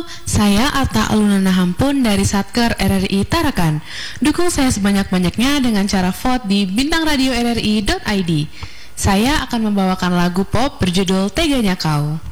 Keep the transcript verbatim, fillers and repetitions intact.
Saya Arta Alunana Hampun dari Satker R R I Tarakan. Dukung saya sebanyak-banyaknya dengan cara vote di bintang radio r r i dot i d. Saya akan membawakan lagu pop berjudul Teganya Kau.